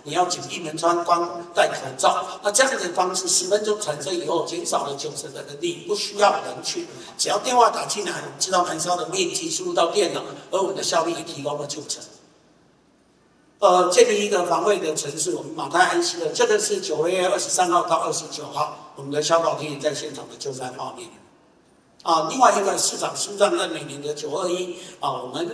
你要请闭门穿光戴口罩。那这样的方式10分钟产生以后，减少了90%的人力，不需要人去，只要电话打进来，我们知道燃烧的面积输入到电脑，而我们的效率也提高了90%。建立一个防卫的城市，我们马太安息了。这个是9月23号到29号，我们的小岛田也在现场的救灾画面。另外一个市长书上在每年的921我们